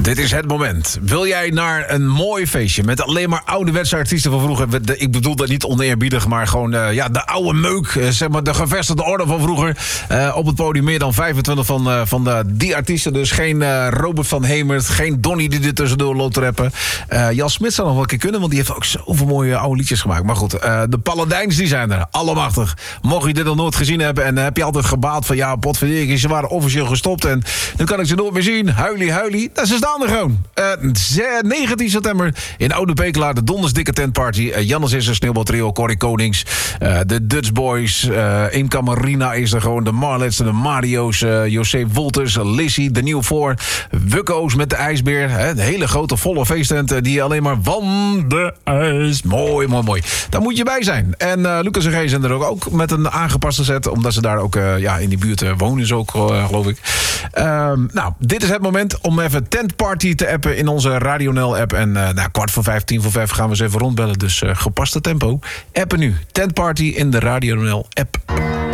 Dit is het moment. Wil jij naar een mooi feestje met alleen maar ouderwetse artiesten van vroeger? Ik bedoel dat niet oneerbiedig, maar gewoon de oude meuk. Zeg maar de gevestigde orde van vroeger. Op het podium meer dan 25 van die artiesten. Dus geen Robert van Hemert, geen Donny die er tussendoor loopt te rappen. Jan Smit zou nog wel een keer kunnen, want die heeft ook zoveel mooie oude liedjes gemaakt. Maar goed, de Paladijns die zijn er. Allemachtig. Mocht je dit nog nooit gezien hebben en heb je altijd gebaald van ja, potverdikke, ze waren officieel gestopt en nu kan ik ze nooit meer zien. Huilie. Dat ze staan er gewoon. 19 september in Oude Pekelaar, de donders dikke tentparty. Jannes is er, Sneeuwbaltrio, Corrie Konings, de Dutch Boys, Imca Marina is er gewoon, de Marlets, de Mario's, José Wolters, Lissy, de Nieuw Voor, Wukko's met de ijsbeer. Een hele grote volle feesttent die alleen maar van de ijs. Mooi. Daar moet je bij zijn. En Lucas en G zijn er ook met een aangepaste set, omdat ze daar ook in die buurt wonen, zo geloof ik. Dit is het moment om even Tentparty te appen in onze Radio NL app. En 4:45 gaan we eens even rondbellen. Dus gepaste tempo. Appen nu. Tentparty in de Radio NL app.